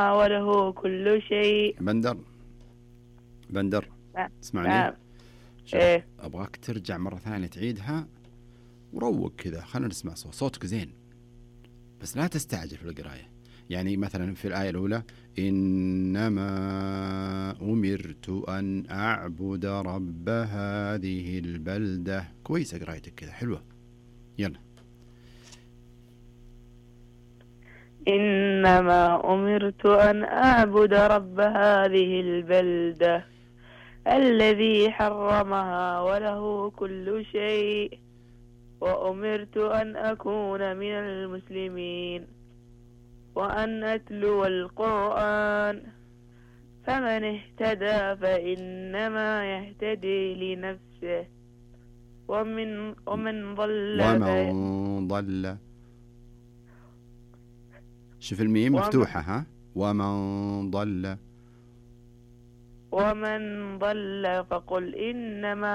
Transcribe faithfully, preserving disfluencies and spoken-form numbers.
وله كل شيء. بندر بندر اسمعني. نعم. شوف إيه؟ أبغاك ترجع مرة ثانية تعيدها وروق كذا، خلنا نسمع صوت صوتك زين، بس لا تستعجل في القراية. يعني مثلا في الآية الأولى إنما أمرت أن أعبد رب هذه البلدة، كويسة قرايتك كذا حلوة. يلا. إنما أمرت أن أعبد رب هذه البلدة الذي حرمها وله كل شيء وأمرت أن أكون من المسلمين وأن أتلو القرآن فمن اهتدى فإنما يهتدي لنفسه ومن ومن ضل ومن ضل. شوف الميم مفتوحة ها. ومن ضل ومن ضل فقل إنما